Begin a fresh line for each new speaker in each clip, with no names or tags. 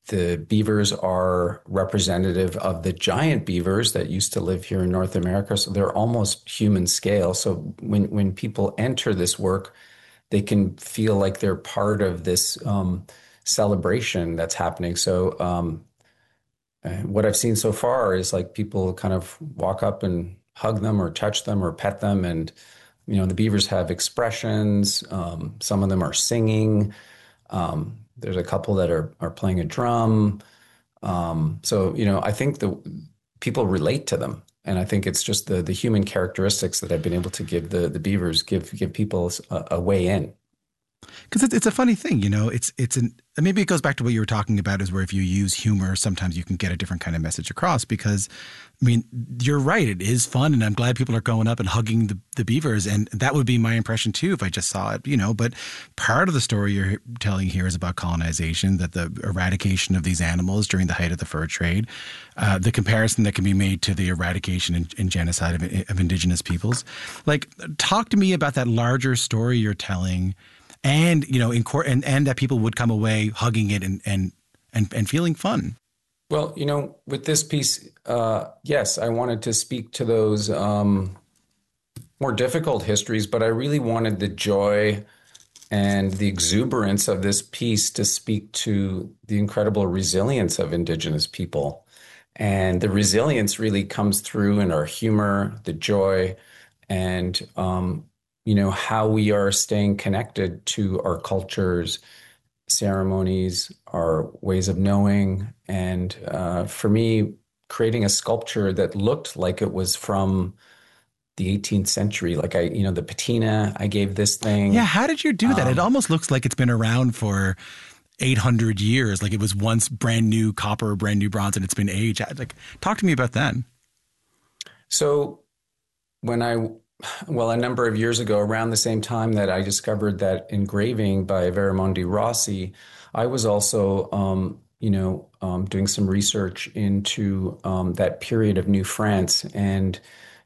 the beavers are representative of the giant beavers that used to live here in North America. So they're almost human scale. So when people enter this work, they can feel like they're part of this celebration that's happening. So what I've seen so far is like people kind of walk up and hug them or touch them or pet them. And, the beavers have expressions. Some of them are singing. There's a couple that are playing a drum. So I think the people relate to them. And I think it's just the human characteristics that I've been able to give the beavers give people a way in.
Because it's a funny thing, maybe it goes back to what you were talking about, is where if you use humor, sometimes you can get a different kind of message across. Because, you're right, it is fun, and I'm glad people are going up and hugging the beavers, and that would be my impression too if I just saw it, But part of the story you're telling here is about colonization, that the eradication of these animals during the height of the fur trade, the comparison that can be made to the eradication and genocide of indigenous peoples. Like, talk to me about that larger story you're telling. And, in court, and that people would come away hugging it and feeling fun.
Well, with this piece, yes, I wanted to speak to those more difficult histories, but I really wanted the joy and the exuberance of this piece to speak to the incredible resilience of Indigenous people. And the resilience really comes through in our humor, the joy, and how we are staying connected to our cultures, ceremonies, our ways of knowing. And for me, creating a sculpture that looked like it was from the 18th century, like the patina, I gave this thing.
Yeah, how did you do that? It almost looks like it's been around for 800 years, like it was once brand new copper, brand new bronze, and it's been aged. Like, talk to me about that.
So a number of years ago, around the same time that I discovered that engraving by Veramondi Rossi, I was also, doing some research into that period of New France. And,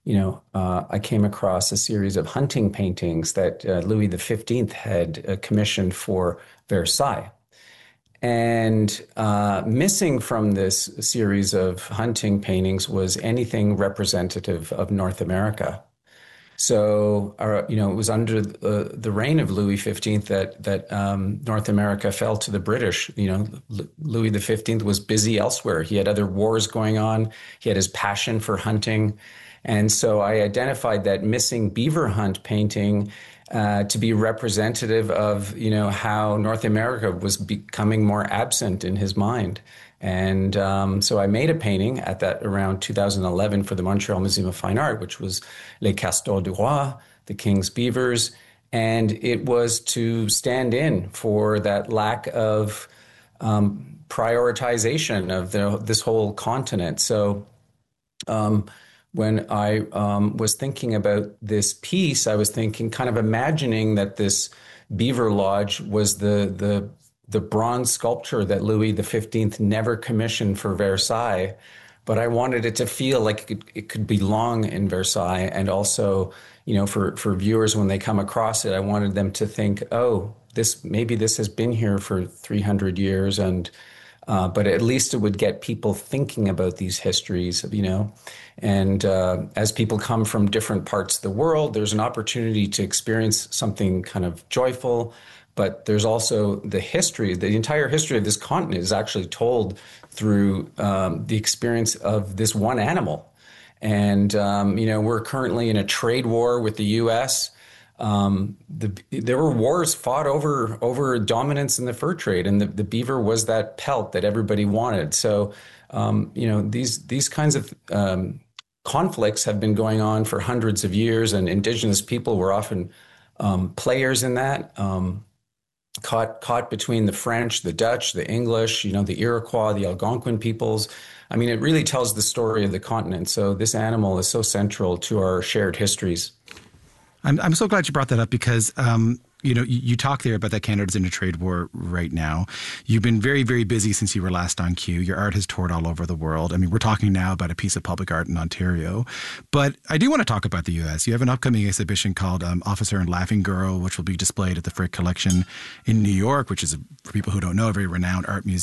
I came across a series of hunting paintings that Louis XV had commissioned for Versailles. And missing from this series of hunting paintings was anything representative of North America. So, it was under the reign of Louis XV that North America fell to the British. Louis XV was busy elsewhere. He had other wars going on. He had his passion for hunting. And so I identified that missing beaver hunt painting to be representative of, how North America was becoming more absent in his mind. And so I made a painting around 2011 for the Montreal Museum of Fine Art, which was Les Castors du Roi, the King's Beavers. And it was to stand in for that lack of prioritization of this whole continent. So when I was thinking about this piece, I was thinking, kind of imagining that this beaver lodge was the bronze sculpture that Louis XV never commissioned for Versailles, but I wanted it to feel like it could belong in Versailles. And also, for viewers, when they come across it, I wanted them to think, oh, maybe this has been here for 300 years. And but at least it would get people thinking about these histories, And as people come from different parts of the world, there's an opportunity to experience something kind of joyful. But there's also the entire history of this continent is actually told through the experience of this one animal. And, we're currently in a trade war with the U.S. There were wars fought over dominance in the fur trade, and the beaver was that pelt that everybody wanted. So, these kinds of conflicts have been going on for hundreds of years, and Indigenous people were often players in that. Caught between the French, the Dutch, the English, the Iroquois, the Algonquin peoples. I mean, it really tells the story of the continent. So this animal is so central to our shared histories.
I'm so glad you brought that up because, you talk there about that Canada's in a trade war right now. You've been very, very busy since you were last on Q. Your art has toured all over the world. I mean, we're talking now about a piece of public art in Ontario. But I do want to talk about the U.S. You have an upcoming exhibition called Officer and Laughing Girl, which will be displayed at the Frick Collection in New York, which is, for people who don't know, a very renowned art museum.